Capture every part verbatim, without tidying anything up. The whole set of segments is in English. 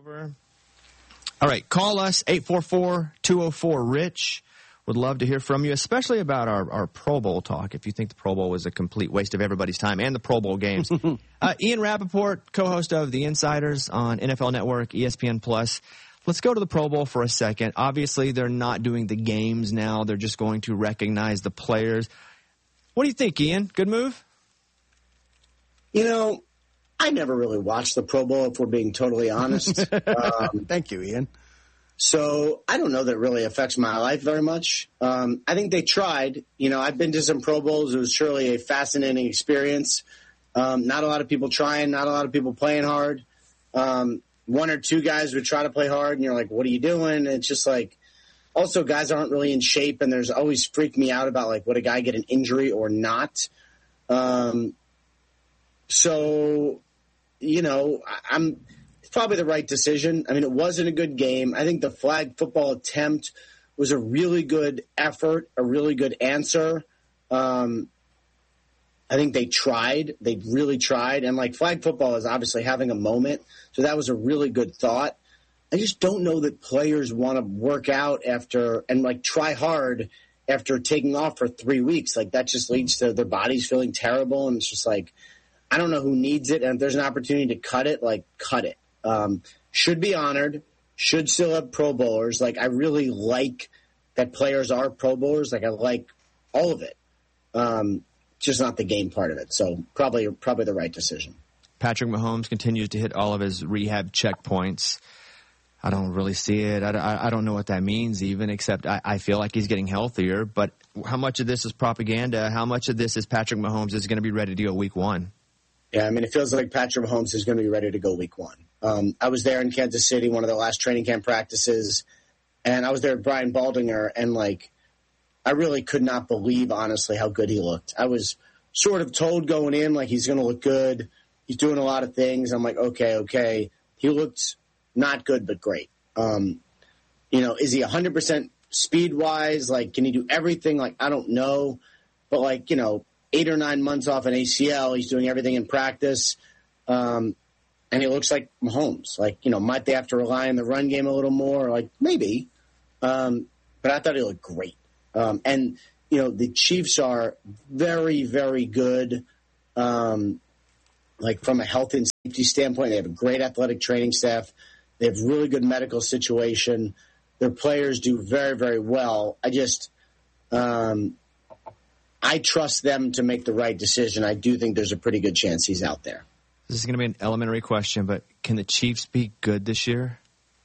Over. All right, call us, eight four four, two oh four, RICH. Would love to hear from you, especially about our, our Pro Bowl talk, if you think the Pro Bowl was a complete waste of everybody's time and the Pro Bowl games. uh, Ian Rappaport, co-host of The Insiders on N F L Network, E S P N Plus. Let's go to the Pro Bowl for a second. Obviously, they're not doing the games now. They're just going to recognize the players. What do you think, Ian? Good move? You know, I never really watched the Pro Bowl, if we're being totally honest. um, Thank you, Ian. So I don't know that it really affects my life very much. Um, I think they tried. You know, I've been to some Pro Bowls. It was surely a fascinating experience. Um, not a lot of people trying, not a lot of people playing hard. Um, one or two guys would try to play hard, and you're like, what are you doing? And it's just like, also guys aren't really in shape, and there's always freaked me out about, like, would a guy get an injury or not? Um, so, you know, I, I'm – probably the right decision. I mean, it wasn't a good game. I think the flag football attempt was a really good effort, a really good answer. Um, I think they tried. They really tried. And, like, flag football is obviously having a moment, so that was a really good thought. I just don't know that players want to work out after and, like, try hard after taking off for three weeks. Like, that just leads to their bodies feeling terrible, and it's just like, I don't know who needs it, and if there's an opportunity to cut it, like, cut it. Um, should be honored, should still have Pro Bowlers. Like, I really like that players are Pro Bowlers. Like, I like all of it. Um, just not the game part of it. So probably probably the right decision. Patrick Mahomes continues to hit all of his rehab checkpoints. I don't really see it. I, I don't know what that means even, except I, I feel like he's getting healthier. But how much of this is propaganda? How much of this is Patrick Mahomes is going to be ready to go week one? Yeah, I mean, it feels like Patrick Mahomes is going to be ready to go week one. Um, I was there in Kansas City, one of the last training camp practices, and I was there with Brian Baldinger, and, like, I really could not believe, honestly, how good he looked. I was sort of told going in, like, he's going to look good. He's doing a lot of things. I'm like, okay, okay. He looked not good but great. Um, you know, is he one hundred percent speed-wise? Like, can he do everything? Like, I don't know. But, like, you know, eight or nine months off an A C L, he's doing everything in practice. Um And he looks like Mahomes. Like, you know, might they have to rely on the run game a little more? Like, maybe. Um, but I thought he looked great. Um, and, you know, the Chiefs are very, very good, um, like, from a health and safety standpoint. They have a great athletic training staff. They have really good medical situation. Their players do very, very well. I just um, – I trust them to make the right decision. I do think there's a pretty good chance he's out there. This is going to be an elementary question, but can the Chiefs be good this year?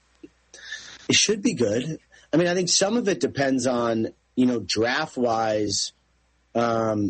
It should be good. I mean, I think some of it depends on, you know, draft-wise, um,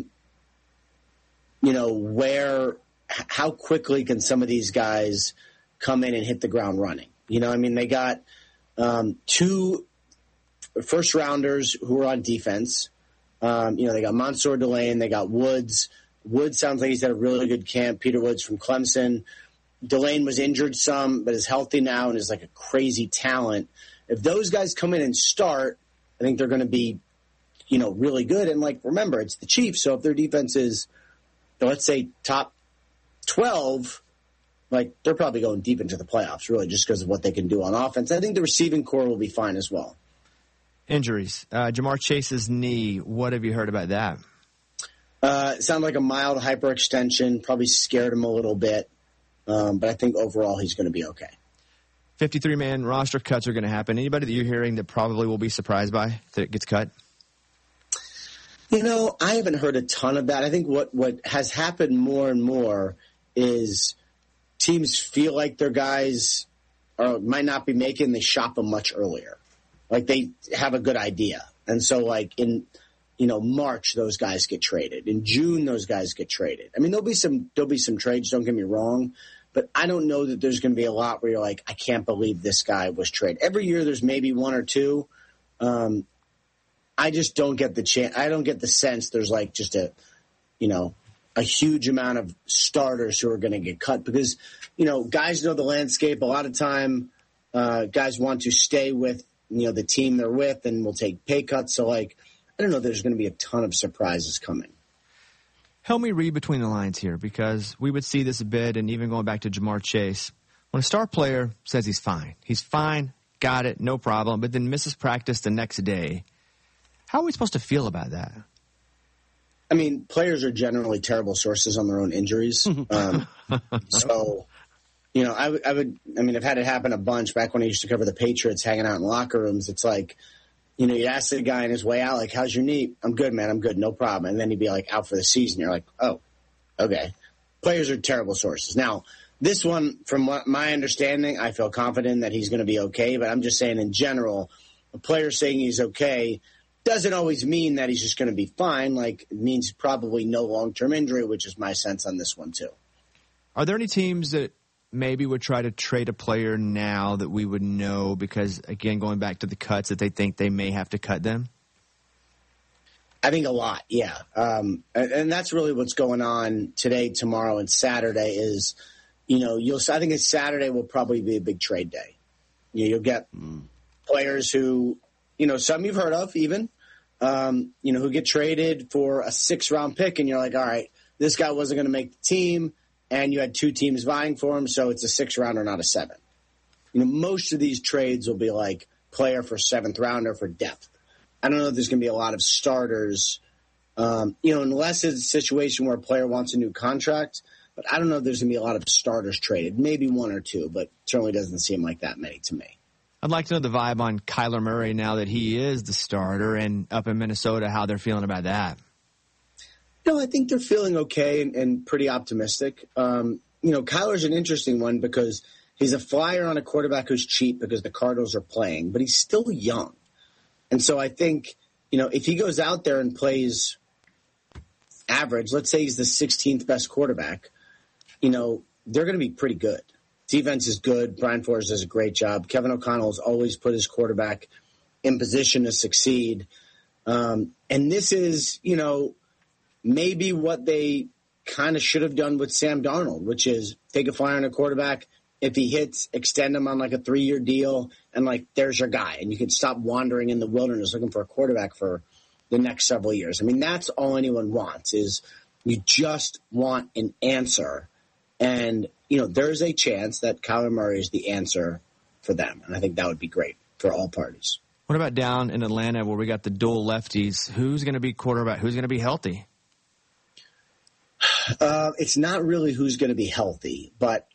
you know, where, how quickly can some of these guys come in and hit the ground running? You know, I mean, they got um, two first-rounders who are on defense. Um, you know, they got Mansour Delane, they got Woods. Woods sounds like he's had a really good camp. Peter Woods from Clemson. Delane was injured some, but is healthy now and is like a crazy talent. If those guys come in and start, I think they're going to be, you know, really good. And, like, remember, it's the Chiefs, so if their defense is, let's say, top twelve, like, they're probably going deep into the playoffs, really, just because of what they can do on offense. I think the receiving core will be fine as well. Injuries. Uh, Jamar Chase's knee, what have you heard about that? Uh, it sounded like a mild hyperextension, probably scared him a little bit, um, but I think overall he's going to be okay. fifty-three man roster cuts are going to happen. Anybody that you're hearing that probably will be surprised by that it gets cut? You know, I haven't heard a ton of that. I think what, what has happened more and more is teams feel like their guys are, might not be making, they shop them much earlier. Like, they have a good idea. And so, like, in – you know, March, those guys get traded. In June, those guys get traded. I mean, there'll be some there'll be some trades, don't get me wrong, but I don't know that there's going to be a lot where you're like, I can't believe this guy was traded. Every year there's maybe one or two. Um, I just don't get the chance. I don't get the sense there's like just a, you know, a huge amount of starters who are going to get cut because, you know, guys know the landscape. A lot of time uh, guys want to stay with, you know, the team they're with and will take pay cuts. So, like, I don't know if there's going to be a ton of surprises coming. Help me read between the lines here because we would see this a bit, and even going back to Jamar Chase, When a star player says he's fine, he's fine, got it, no problem, but then misses practice the next day, how are we supposed to feel about that? I mean, players are generally terrible sources on their own injuries. Um, so, you know, I, w- I would, I mean, I've had it happen a bunch back when I used to cover the Patriots, hanging out in locker rooms. It's like, you know, you ask the guy on his way out, like, how's your knee? I'm good, man. I'm good. No problem. And then he'd be like out for the season. You're like, oh, okay. Players are terrible sources. Now, this one, from what my understanding, I feel confident that he's going to be okay. But I'm just saying in general, a player saying he's okay doesn't always mean that he's just going to be fine. Like, it means probably no long-term injury, which is my sense on this one too. Are there any teams that maybe would try to trade a player now that we would know because, again, going back to the cuts, that they think they may have to cut them? I think a lot, yeah. Um, and, and that's really what's going on today, tomorrow, and Saturday is, you know, you'll. I think it's Saturday will probably be a big trade day. You know, you'll get mm. players who, you know, some you've heard of even, um, you know, who get traded for a six-round pick, and you're like, all right, this guy wasn't going to make the team, and you had two teams vying for him, so it's a six-rounder, not a seven. You know, most of these trades will be like player for seventh-rounder for depth. I don't know if there's going to be a lot of starters, um, you know, unless it's a situation where a player wants a new contract. But I don't know if there's going to be a lot of starters traded. Maybe one or two, but certainly doesn't seem like that many to me. I'd like to know the vibe on Kyler Murray now that he is the starter, and up in Minnesota, how they're feeling about that. No, I think they're feeling okay and, and pretty optimistic. Um, you know, Kyler's an interesting one because he's a flyer on a quarterback who's cheap because the Cardinals are playing, but he's still young. And so I think, you know, if he goes out there and plays average, let's say he's the sixteenth best quarterback, you know, they're going to be pretty good. Defense is good. Brian Flores does a great job. Kevin O'Connell has always put his quarterback in position to succeed. Um, and this is, you know, maybe what they kind of should have done with Sam Darnold, which is take a flyer on a quarterback. If he hits, extend him on like a three-year deal, and like there's your guy. And you can stop wandering in the wilderness looking for a quarterback for the next several years. I mean, that's all anyone wants is you just want an answer. And, you know, there's a chance that Kyler Murray is the answer for them. And I think that would be great for all parties. What about down in Atlanta where we got the dual lefties? Who's going to be quarterback? Who's going to be healthy? Uh, it's not really who's going to be healthy, but